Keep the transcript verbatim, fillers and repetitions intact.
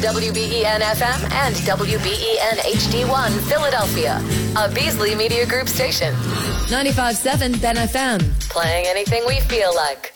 W B E N F M and W B E N H D one Philadelphia, a Beasley Media Group station. ninety-five point seven Ben F M, playing anything we feel like.